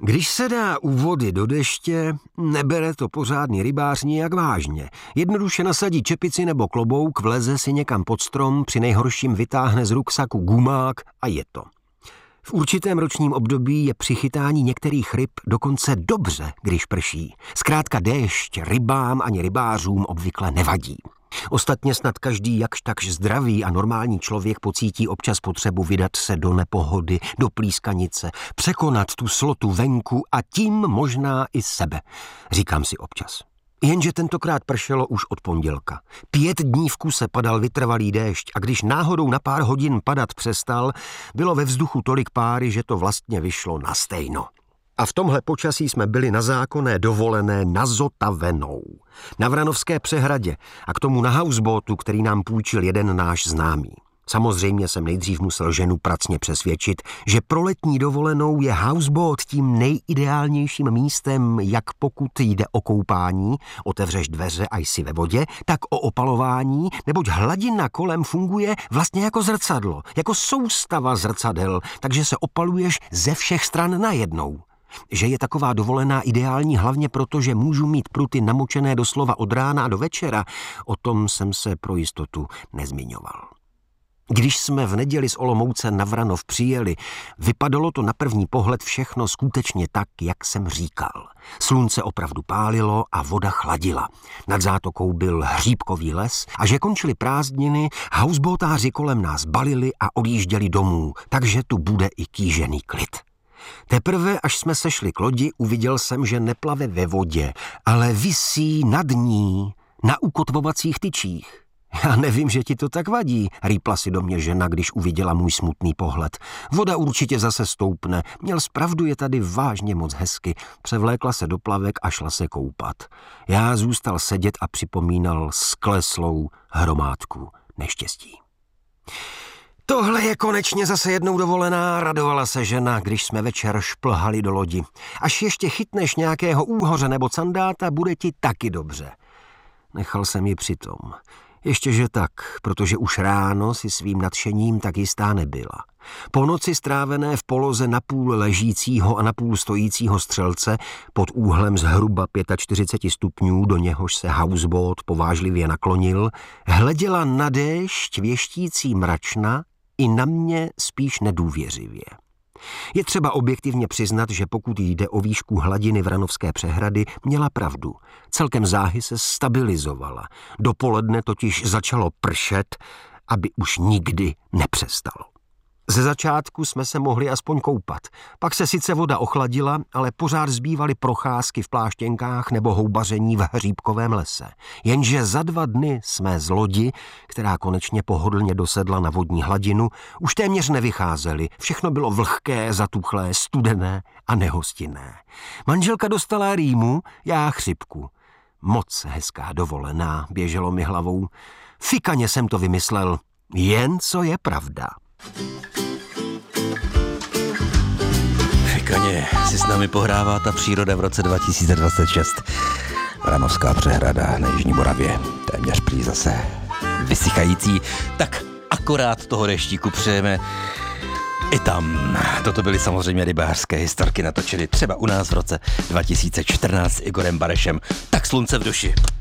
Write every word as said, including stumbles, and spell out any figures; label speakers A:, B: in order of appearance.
A: Když se dá u vody do deště, nebere to pořádný rybář nijak vážně. Jednoduše nasadí čepici nebo klobouk, vleze si někam pod strom, při nejhorším vytáhne z ruksaku gumák a je to. V určitém ročním období je při chytání některých ryb dokonce dobře, když prší. Zkrátka déšť rybám ani rybářům obvykle nevadí. Ostatně snad každý jakž takž zdravý a normální člověk pocítí občas potřebu vydat se do nepohody, do plískanice, překonat tu slotu venku a tím možná i sebe, říkám si občas. Jenže tentokrát pršelo už od pondělka. Pět dní v kuse padal vytrvalý déšť a když náhodou na pár hodin padat přestal, bylo ve vzduchu tolik páry, že to vlastně vyšlo na stejno. A v tomhle počasí jsme byli na zákonné dovolené na Zotavenou, na Vranovské přehradě a k tomu na houseboatu, který nám půjčil jeden náš známý. Samozřejmě jsem nejdřív musel ženu pracně přesvědčit, že pro letní dovolenou je houseboat tím nejideálnějším místem, jak pokud jde o koupání, otevřeš dveře a jsi ve vodě, tak o opalování, neboť hladina kolem funguje vlastně jako zrcadlo, jako soustava zrcadel, takže se opaluješ ze všech stran najednou. Že je taková dovolená ideální hlavně proto, že můžu mít pruty namočené doslova od rána do večera, o tom jsem se pro jistotu nezmiňoval. Když jsme v neděli z Olomouce na Vranov přijeli, vypadalo to na první pohled všechno skutečně tak, jak jsem říkal. Slunce opravdu pálilo a voda chladila. Nad zátokou byl hříbkový les a že končily prázdniny, houseboatáři kolem nás balili a odjížděli domů, takže tu bude i kýžený klid. Teprve, až jsme sešli k lodi, uviděl jsem, že neplave ve vodě, ale visí nad ní na ukotvovacích tyčích. Já nevím, že ti to tak vadí, rýpla si do mě žena, když uviděla můj smutný pohled. Voda určitě zase stoupne, měl zpravdu je tady vážně moc hezky, převlékla se do plavek a šla se koupat. Já zůstal sedět a připomínal skleslou hromádku neštěstí. Tohle je konečně zase jednou dovolená, radovala se žena, když jsme večer šplhali do lodi. Až ještě chytneš nějakého úhoře nebo candáta, bude ti taky dobře. Nechal jsem ji přitom. Ještě že tak, protože už ráno si svým nadšením tak jistá nebyla. Po noci strávené v poloze napůl ležícího a napůl stojícího střelce pod úhlem zhruba čtyřicet pět stupňů, do něhož se houseboat povážlivě naklonil, hleděla na déšť věštící mračna i na mě spíš nedůvěřivě. Je třeba objektivně přiznat, že pokud jde o výšku hladiny Vranovské přehrady, měla pravdu. Celkem záhy se stabilizovala. Dopoledne totiž začalo pršet, aby už nikdy nepřestalo. Ze začátku jsme se mohli aspoň koupat. Pak se sice voda ochladila, ale pořád zbývaly procházky v pláštěnkách nebo houbaření v hříbkovém lese. Jenže za dva dny jsme z lodi, která konečně pohodlně dosedla na vodní hladinu, už téměř nevycházeli. Všechno bylo vlhké, zatuchlé, studené a nehostinné. Manželka dostala rýmu, já chřipku. Moc hezká dovolená, běželo mi hlavou. Fikaně jsem to vymyslel, jen co je pravda.
B: Fikaně si s námi pohrává ta příroda v roce dva tisíce dvacet šest. Vranovská přehrada na Jižní Moravě, téměř prý zase vysychající. Tak akorát toho deštíku přejeme i tam. Toto byly samozřejmě rybářské historky natočeny třeba u nás v roce dva tisíce čtrnáct s Igorem Barešem. Tak slunce v duši.